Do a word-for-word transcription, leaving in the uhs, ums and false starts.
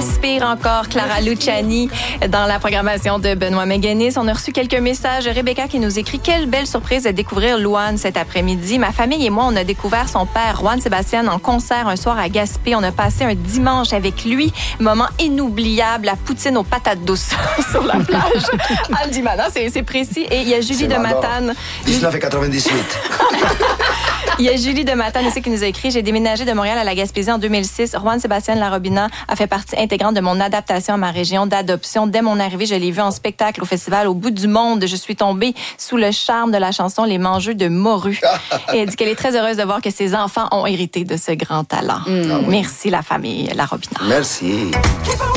Respire encore, Clara Luciani, dans la programmation de Benoît Méganis. On a reçu quelques messages. Rebecca qui nous écrit « Quelle belle surprise de découvrir Louane cet après-midi. Ma famille et moi, on a découvert son père, Juan Sébastien, en concert un soir à Gaspé. On a passé un dimanche avec lui. Moment inoubliable, la poutine aux patates douces sur la plage. » Elle dit maintenant, c'est, c'est précis. Et il y a Julie de Matane. dix-neuf quatre-vingt-dix-huit. Il y a Julie de Matane aussi qui nous a écrit « J'ai déménagé de Montréal à la Gaspésie en deux mille six. Juan Sébastien Larobina a fait partie intégrante de mon adaptation à ma région d'adoption. Dès mon arrivée, je l'ai vu en spectacle au festival Au bout du monde. Je suis tombée sous le charme de la chanson Les Mangeux de Morue. » Et elle dit qu'elle est très heureuse de voir que ses enfants ont hérité de ce grand talent. Mmh. Ah oui. Merci la famille Larobina. Merci.